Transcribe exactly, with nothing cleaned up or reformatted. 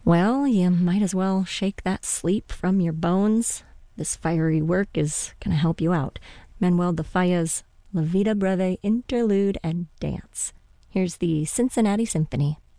Well, you might as well shake that sleep from your bones. This fiery work is going to help you out. Manuel de Falla's La Vida Breve Interlude and Dance. Here's the Cincinnati Symphony.